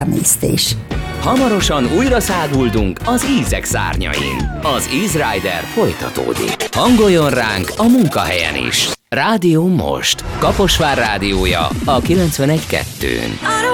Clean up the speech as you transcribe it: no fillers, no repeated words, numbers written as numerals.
Emésztés. Hamarosan újra száguldunk az ízek szárnyain. Az Ízrider folytatódik. Hangoljon ránk a munkahelyen is. Rádió Most. Kaposvár rádiója a 91.2-n.